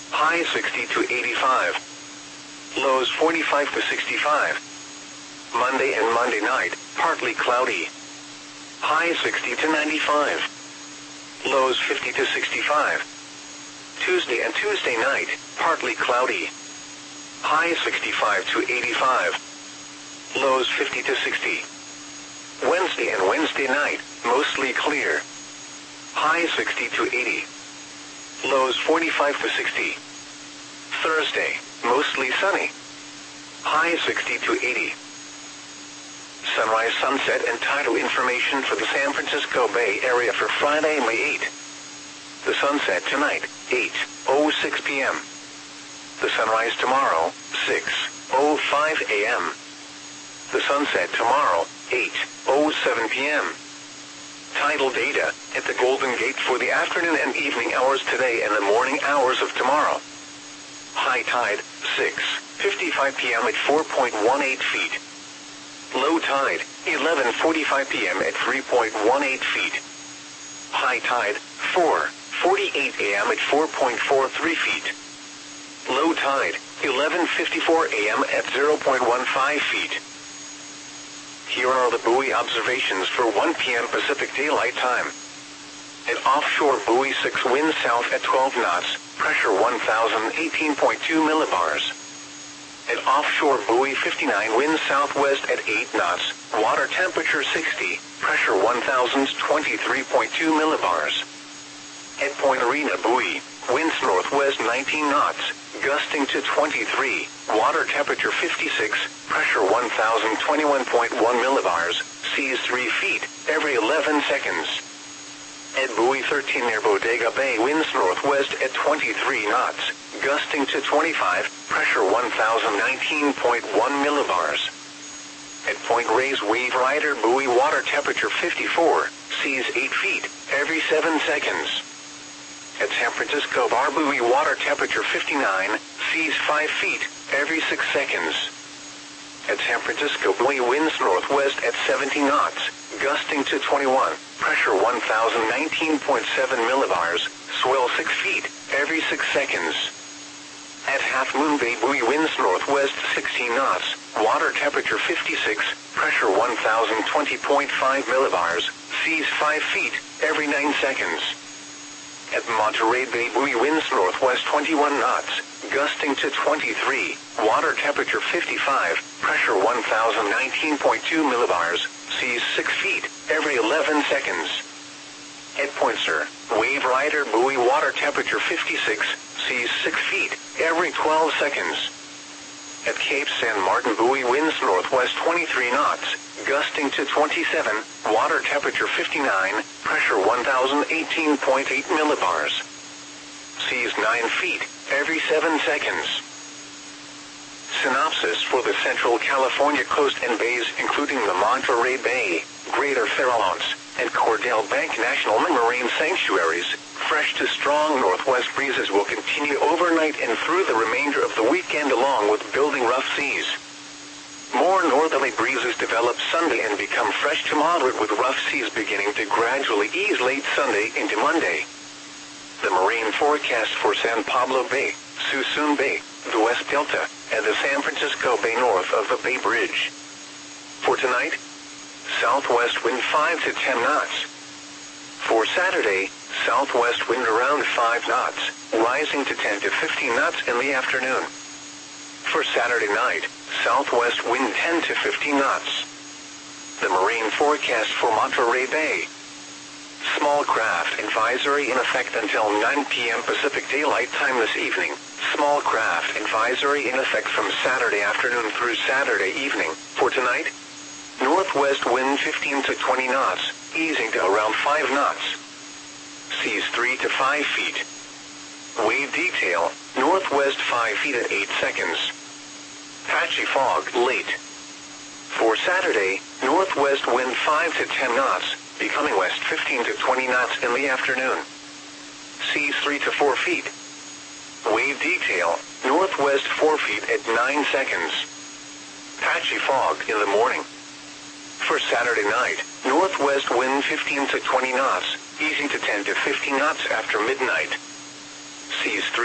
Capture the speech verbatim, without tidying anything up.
High sixty to eighty-five. Lows forty-five to sixty-five. Monday and Monday night, partly cloudy. High sixty to ninety-five. Lows fifty to sixty-five. Tuesday and Tuesday night, partly cloudy. High sixty-five to eighty-five. Lows fifty to sixty. Wednesday and Wednesday night, mostly clear. High sixty to eighty. Lows forty-five to sixty. Thursday, mostly sunny. High sixty to eighty. Sunrise, sunset, and tidal information for the San Francisco Bay Area for Friday, May eighth. The sunset tonight, eight oh six p m The sunrise tomorrow, six oh five a m The sunset tomorrow, eight oh seven p m Tidal data at the Golden Gate for the afternoon and evening hours today and the morning hours of tomorrow. High tide, six fifty-five p m at four point one eight feet. Low tide, eleven forty-five p m at three point one eight feet. High tide, four forty-eight a m at four point four three feet. Low tide, eleven fifty-four a m at zero point one five feet. Here are the buoy observations for one p m Pacific Daylight Time. At offshore buoy six, wind south at twelve knots, pressure one thousand eighteen point two millibars. At offshore buoy fifty-nine, wind southwest at eight knots, water temperature sixty, pressure one thousand twenty-three point two millibars. At Point Arena buoy, winds northwest nineteen knots, gusting to twenty-three, water temperature fifty-six, pressure one thousand twenty-one point one millibars, seas three feet every eleven seconds. At buoy thirteen near Bodega Bay, winds northwest at twenty-three knots, gusting to twenty-five, pressure one thousand nineteen point one millibars. At Point Reyes Wave Rider buoy, water temperature fifty-four, seas eight feet every seven seconds. At San Francisco Bar buoy, water temperature fifty-nine, seas five feet every six seconds. At San Francisco buoy, winds northwest at seventy knots, gusting to twenty-one, pressure one thousand nineteen point seven millibars, swell six feet every six seconds. At Half Moon Bay buoy, winds northwest sixteen knots, water temperature fifty-six, pressure one thousand twenty point five millibars, seas five feet every nine seconds. At Monterey Bay buoy, winds northwest twenty-one knots, gusting to twenty-three, water temperature fifty-five, pressure one thousand nineteen point two millibars, seas six feet every eleven seconds. At Point Sur, Wave Rider buoy, water temperature fifty-six, seas six feet every twelve seconds. At Cape San Martin buoy, winds northwest twenty-three knots, gusting to twenty-seven, water temperature fifty-nine, pressure one thousand eighteen point eight millibars. Seas nine feet every seven seconds. Synopsis for the Central California coast and bays, including the Monterey Bay, Greater Farallones, and Cordell Bank National Marine Sanctuaries. Fresh to strong northwest breezes will continue overnight and through the remainder of the weekend, along with building rough seas. More northerly breezes develop Sunday and become fresh to moderate, with rough seas beginning to gradually ease late Sunday into Monday. The marine forecast for San Pablo Bay, Suisun Bay, the West Delta, and the San Francisco Bay north of the Bay Bridge. For tonight, southwest wind five to ten knots. For Saturday, southwest wind around five knots, rising to ten to fifteen knots in the afternoon. For Saturday night, southwest wind ten to fifteen knots. The marine forecast for Monterey Bay. Small craft advisory in effect until nine p m Pacific Daylight Time this evening. Small craft advisory in effect from Saturday afternoon through Saturday evening. For tonight, northwest wind fifteen to twenty knots, easing to around five knots. Seas three to five feet. Wave detail, northwest five feet at eight seconds. Patchy fog late. For Saturday, northwest wind five to ten knots, becoming west fifteen to twenty knots in the afternoon. Seas three to four feet. Wave detail, northwest four feet at nine seconds. Patchy fog in the morning. For Saturday night, northwest wind fifteen to twenty knots, easing to ten to fifteen knots after midnight. Seas three